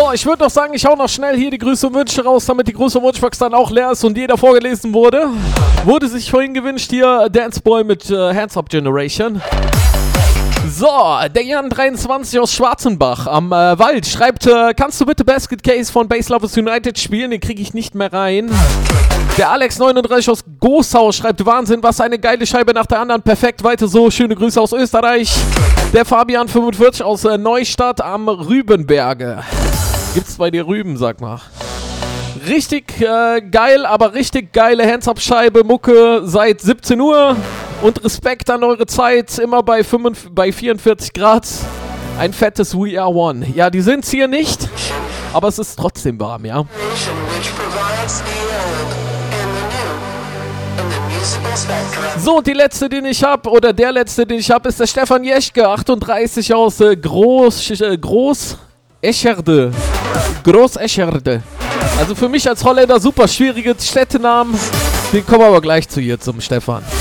So, ich würde noch sagen, ich hau noch schnell hier die Grüße und Wünsche raus, damit die Grüße und Wunschbox dann auch leer ist und jeder vorgelesen wurde. Wurde sich vorhin gewünscht hier Dance Boy mit Hands Up Generation. So, der Jan23 aus Schwarzenbach am Wald schreibt, kannst du bitte Basket Case von Bass Lovers United spielen? Den kriege ich nicht mehr rein. Der Alex39 aus Goßau schreibt, Wahnsinn, was eine geile Scheibe nach der anderen. Perfekt, weiter so. Schöne Grüße aus Österreich. Der Fabian45 aus Neustadt am Rübenberge. Gibt's bei dir Rüben, sag mal. Richtig geil, aber richtig geile Hands-Up-Scheibe, Mucke seit 17 Uhr. Und Respekt an eure Zeit, immer bei 44 Grad. Ein fettes We Are One. Ja, die sind's hier nicht, aber es ist trotzdem warm, ja. So, die letzte, den ich habe, oder der letzte, den ich habe, ist der Stefan Jeschke, 38 aus Groß-Escherde. Groß-Escherde. Also für mich als Holländer super schwierige Städtenamen. Den kommen wir aber gleich zu hier zum Stefan.